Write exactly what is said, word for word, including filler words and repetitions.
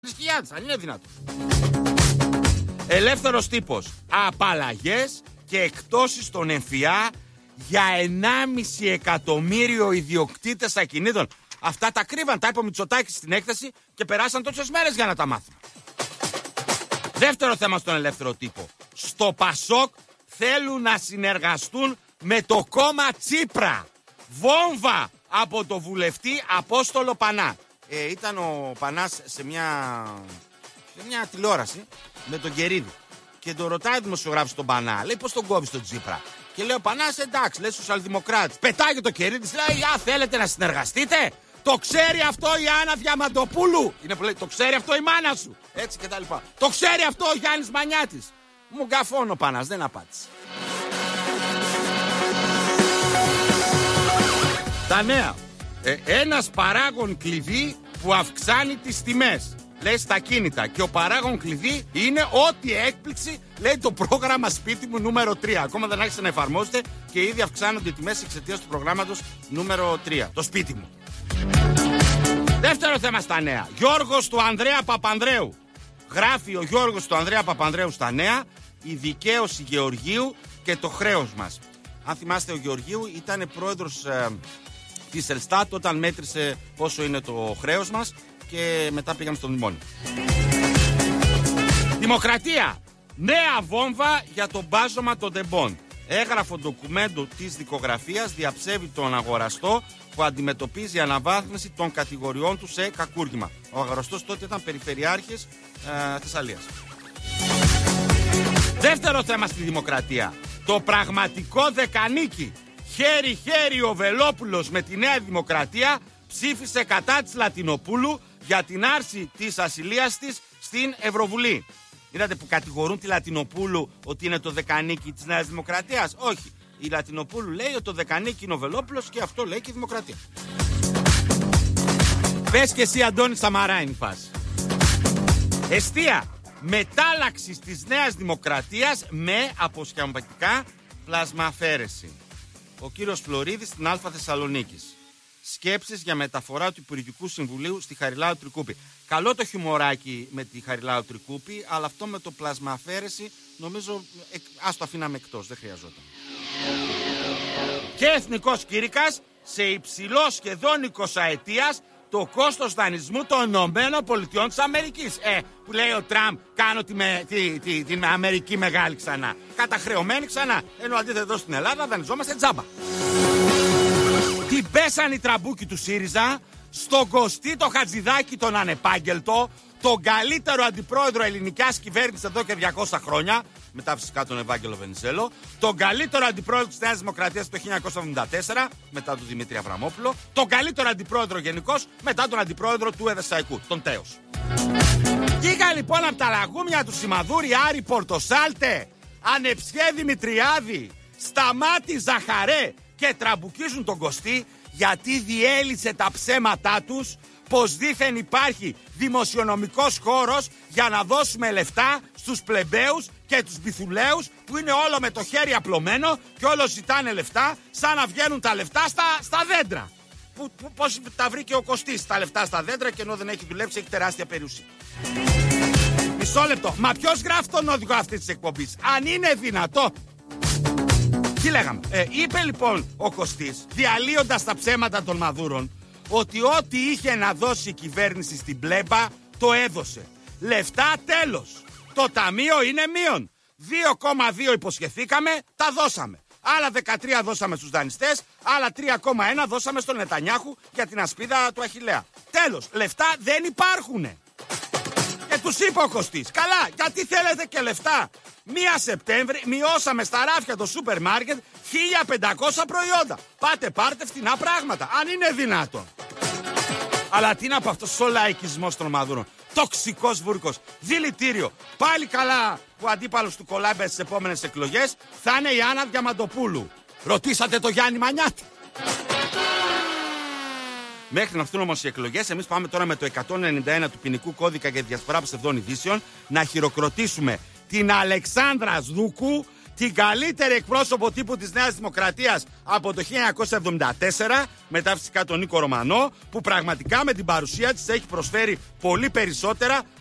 χιλιάδες, αν είναι δυνατό. Ελεύθερος τύπος. Απαλλαγές και εκτόσεις στον ΕΜΦΙΑ για ενάμιση εκατομμύριο ιδιοκτήτες ακινήτων. Αυτά τα κρύβαν, τα είπε ο Μητσοτάκης στην έκθεση και περάσαν τόσες μέρες για να τα μάθουν. Δεύτερο θέμα στον ελεύθερο τύπο. Στο Πασόκ θέλουν να συνεργαστούν με το κόμμα Τσίπρα. Βόμβα από το βουλευτή Απόστολο Πανά. Ε, ήταν ο Πανάς σε μια, σε μια τηλεόραση με τον Κερίδη. Και τον ρωτάει ο δημοσιογράφος τον Πανά. Λέει, πώς τον κόβεις τον Τσίπρα? Και λέει ο Πανάς, εντάξει, λέει σοσιαλδημοκράτης. Πετάγει το Κερίδη, λέει, α, θέλετε να συνεργαστείτε? Το ξέρει αυτό η Άννα Διαμαντοπούλου. Είναι που λέει, το ξέρει αυτό η μάνα σου. Έτσι και τα λοιπά. Το ξέρει αυτό ο Γιάννης Μανιάτης. Μου γκαφώνει ο Πανάς, δεν απάντησε. Τα νέα. Ε, ένας παράγων κλειδί που αυξάνει τις τιμές. Λέει στα κίνητα. Και ο παράγων κλειδί είναι ό,τι έκπληξη, λέει το πρόγραμμα σπίτι μου νούμερο τρία. Ακόμα δεν άρχισε να εφαρμόζεται και ήδη αυξάνονται οι τιμές εξαιτίας του προγράμματος νούμερο τρία. Το σπίτι μου. Δεύτερο θέμα στα νέα. Γιώργος του Ανδρέα Παπανδρέου. Γράφει ο Γιώργος του Ανδρέα Παπανδρέου στα νέα η δικαίωση Γεωργίου και το χρέος μας. Αν θυμάστε, ο Γεωργίου ήταν πρόεδρος ε, της Ελστάτ όταν μέτρησε πόσο είναι το χρέος μας και μετά πήγαμε στο μνημόνιο. Δημοκρατία. Νέα βόμβα για τον μπάζωμα των τεμπών. Έγραφο ντοκουμέντο της δικογραφίας διαψεύει τον αγοραστό που αντιμετωπίζει αναβάθμιση των κατηγοριών του σε κακούργημα. Ο αγοραστός τότε ήταν περιφερειάρχης ε, Θεσσαλίας. Δεύτερο θέμα στη δημοκρατία. Το πραγματικό δεκανίκι. Χέρι-χέρι ο Βελόπουλος με τη Νέα Δημοκρατία ψήφισε κατά της Λατινοπούλου για την άρση της ασυλίας της στην Ευρωβουλή. Είδατε που κατηγορούν τη Λατινοπούλου ότι είναι το δεκανίκι της Νέας Δημοκρατίας? Όχι. Η Λατινοπούλου λέει ότι το δεκανίκι είναι ο Βελόπουλος και αυτό λέει και η Δημοκρατία. Πες και εσύ, Αντώνη Σαμαρά, είναι η φάση. Εστία. Μετάλλαξη της Νέας Δημοκρατίας με αποσχεματικά πλασμαφέρεση. Ο κύριος Φλωρίδης στην Α Θεσσαλονίκης. Σκέψεις για μεταφορά του Υπουργικού Συμβουλίου στη Χαριλάου Τρικούπη. Καλό το χιουμοράκι με τη Χαριλάου Τρικούπη, αλλά αυτό με το πλασμαφέρεση νομίζω ε, ας το αφήναμε εκτός, δεν χρειαζόταν. Και εθνικός κήρυκας σε υψηλό σχεδόν εικοσαετίας το κόστος δανεισμού των Ηνωμένων Πολιτειών της Αμερικής. Ε, που λέει ο Τραμπ, κάνω τη, με, τη, τη, την Αμερική μεγάλη ξανά. Καταχρεωμένη ξανά. Ενώ αντίθετα εδώ στην Ελλάδα δανειζόμαστε τζάμπα. Την πέσαν οι τραμπούκοι του ΣΥΡΙΖΑ στον Κωστή το Χατζηδάκη τον ανεπάγγελτο, τον καλύτερο αντιπρόεδρο ελληνικάς κυβέρνησης εδώ και διακόσια χρόνια, μετά φυσικά τον Ευάγγελο Βενιζέλο, τον καλύτερο αντιπρόεδρο της Νέας Δημοκρατίας το χίλια εννιακόσια εβδομήντα τέσσερα, μετά τον Δημήτρη Αβραμόπουλο, τον καλύτερο αντιπρόεδρο γενικώς, μετά τον αντιπρόεδρο του Εδεσσαϊκού, τον Τέος. Βγήκα λοιπόν από τα λαγούμια του Σιμαδούρη, Άρη Πορτοσάλτε, Ανεψιέ Δημητριάδη, Σταμάτη Ζαχαρέ και τραμπουκίζουν τον Κωστή γιατί διέλυσε τα ψέματά τους πως δήθεν υπάρχει δημοσιονομικός χώρος για να δώσουμε λεφτά στους πλεμπαίους και τους μπιθουλαίους που είναι όλο με το χέρι απλωμένο και όλο ζητάνε λεφτά σαν να βγαίνουν τα λεφτά στα, στα δέντρα. Που, που, πώς τα βρήκε ο Κωστής τα λεφτά στα δέντρα και ενώ δεν έχει δουλέψει έχει τεράστια περιουσία. Μισό λεπτό. Μα ποιος γράφει τον οδηγό αυτής της εκπομπής? Αν είναι δυνατό. Τι λέγαμε? Ε, είπε λοιπόν ο Κωστής, διαλύοντας τα ψέματα των Μαδούρων, ότι ό,τι είχε να δώσει η κυβέρνηση στην πλέμπα το έδωσε. Λεφτά τέλος. Το ταμείο είναι μείον. δύο κόμμα δύο υποσχεθήκαμε, τα δώσαμε. Άλλα δεκατρία δώσαμε στους δανειστές, άλλα τρία κόμμα ένα δώσαμε στον Νετανιάχου για την ασπίδα του Αχιλλέα. Τέλος, λεφτά δεν υπάρχουνε. Και τους είπε ο Κωστής, καλά, γιατί θέλετε και λεφτά? Μία Σεπτέμβρη μειώσαμε στα ράφια το σούπερ μάρκετ χίλια πεντακόσια προϊόντα. Πάτε πάρτε φτηνά πράγματα, αν είναι δυνατόν. Αλλά τι είναι από αυτός ο λαϊκισμός των Μαδούρων? Τοξικός βούρκος, δηλητήριο. Πάλι καλά που ο αντίπαλος του Κολάμπε στις επόμενες εκλογές θα είναι η Άννα Διαμαντοπούλου. Ρωτήσατε το Γιάννη Μανιάτη? Μέχρι να έρθουν όμως οι εκλογές, εμείς πάμε τώρα με το εκατόν ενενήντα ένα του ποινικού κώδικα για διασπορά ψευδών ειδήσεων να χειροκροτήσουμε την Αλεξάνδρα Σδούκου, την καλύτερη εκπρόσωπο τύπου της Νέας Δημοκρατίας από το χίλια εννιακόσια εβδομήντα τέσσερα, μετά φυσικά τον Νίκο Ρωμανό, που πραγματικά με την παρουσία της έχει προσφέρει πολύ περισσότερα